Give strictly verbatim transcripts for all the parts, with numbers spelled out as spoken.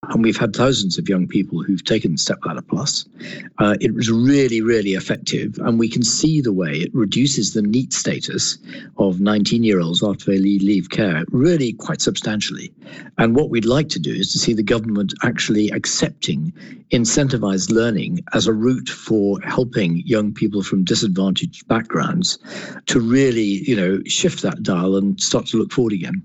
and we've had thousands of young people who've taken Stepladder Plus. Uh, it was really, really effective, and we can see the way it reduces the NEET status of nineteen-year-olds after they leave, leave care really quite substantially. And what we'd like to do is to see the government actually accepting incentivized learning as a route for helping young people from disadvantaged backgrounds to really, you know, shift that dial and start to look forward again.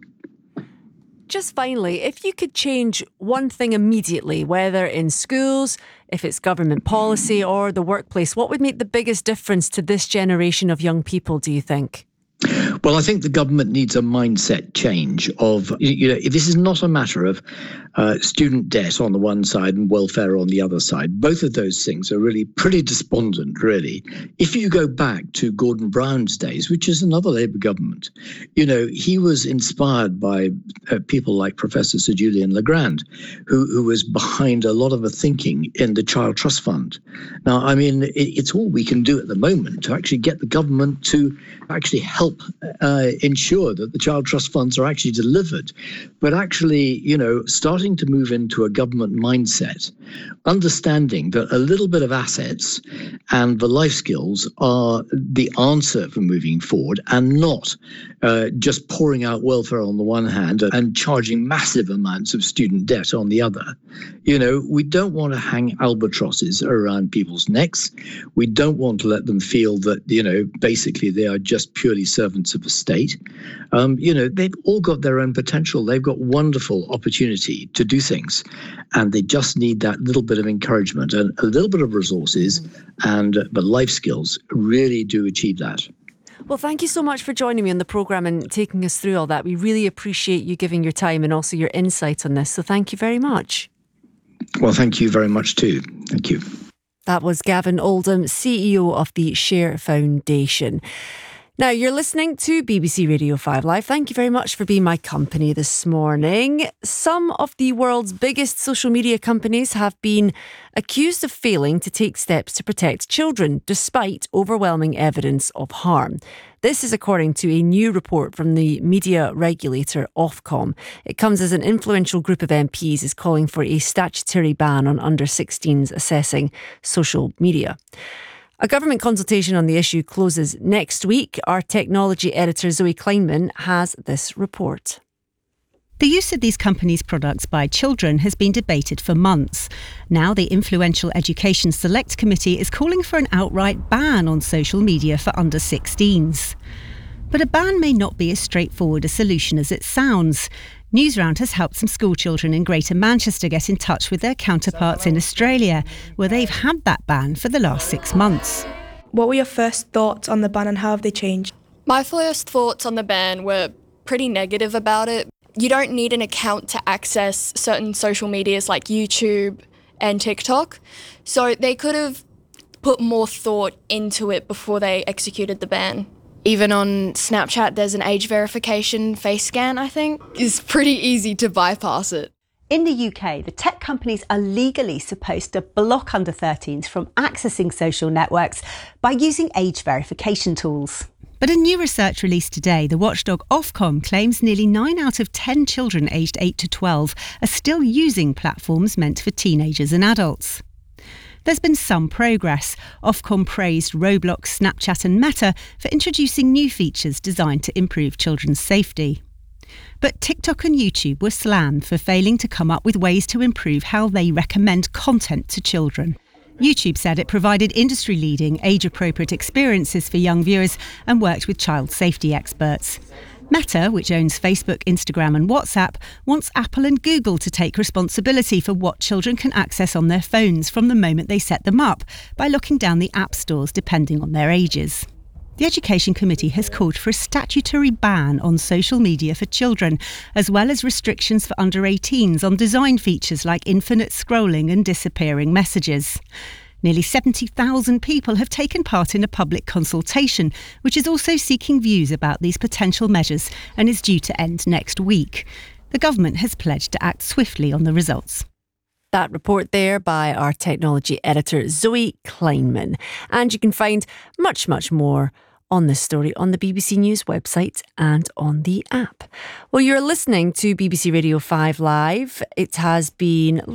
Just finally, if you could change one thing immediately, whether in schools, if it's government policy or the workplace, what would make the biggest difference to this generation of young people, do you think? Well, I think the government needs a mindset change of, you know, this is not a matter of uh, student debt on the one side and welfare on the other side. Both of those things are really pretty despondent, really. If you go back to Gordon Brown's days, which is another Labour government, you know, he was inspired by uh, people like Professor Sir Julian Legrand, who, who was behind a lot of the thinking in the Child Trust Fund. Now, I mean, it, it's all we can do at the moment to actually get the government to actually help uh, ensure that the Child Trust Funds are actually delivered. But actually, you know, starting to move into a government mindset, understanding that a little bit of assets and the life skills are the answer for moving forward, and not uh, just pouring out welfare on the one hand and charging massive amounts of student debt on the other. You know, we don't want to hang albatrosses around people's necks. We don't want to let them feel that, you know, basically they are just purely servants of the state. Um, you know, they've all got their own potential. They've got wonderful opportunity to do things, and they just need that little bit of encouragement and a little bit of resources, and the life skills really do achieve that. Well, thank you so much for joining me on the programme and taking us through all that. We really appreciate you giving your time and also your insight on this. So thank you very much. Well, thank you very much too. Thank you. That was Gavin Oldham, C E O of the Share Foundation. Now, you're listening to B B C Radio five Live. Thank you very much for being my company this morning. Some of the world's biggest social media companies have been accused of failing to take steps to protect children, despite overwhelming evidence of harm. This is according to a new report from the media regulator Ofcom. It comes as an influential group of M Ps is calling for a statutory ban on under sixteens assessing social media. A government consultation on the issue closes next week. Our technology editor Zoe Kleinman has this report. The use of these companies' products by children has been debated for months. Now the influential Education Select Committee is calling for an outright ban on social media for under sixteens. But a ban may not be as straightforward a solution as it sounds. Newsround has helped some schoolchildren in Greater Manchester get in touch with their counterparts in Australia, where they've had that ban for the last six months. What were your first thoughts on the ban and how have they changed? My first thoughts on the ban were pretty negative about it. You don't need an account to access certain social medias like YouTube and TikTok, so they could have put more thought into it before they executed the ban. Even on Snapchat, there's an age verification face scan, I think. It's pretty easy to bypass it. In the U K, the tech companies are legally supposed to block under thirteens from accessing social networks by using age verification tools. But in new research released today, the watchdog Ofcom claims nearly nine out of ten children aged eight to twelve are still using platforms meant for teenagers and adults. There's been some progress. Ofcom praised Roblox, Snapchat and Meta for introducing new features designed to improve children's safety. But TikTok and YouTube were slammed for failing to come up with ways to improve how they recommend content to children. YouTube said it provided industry-leading, age-appropriate experiences for young viewers and worked with child safety experts. Meta, which owns Facebook, Instagram and WhatsApp, wants Apple and Google to take responsibility for what children can access on their phones from the moment they set them up by locking down the app stores depending on their ages. The Education Committee has called for a statutory ban on social media for children, as well as restrictions for under eighteens on design features like infinite scrolling and disappearing messages. Nearly seventy thousand people have taken part in a public consultation, which is also seeking views about these potential measures and is due to end next week. The government has pledged to act swiftly on the results. That report there by our technology editor Zoe Kleinman. And you can find much, much more on this story on the B B C News website and on the app. Well, you're listening to B B C Radio five Live. It has been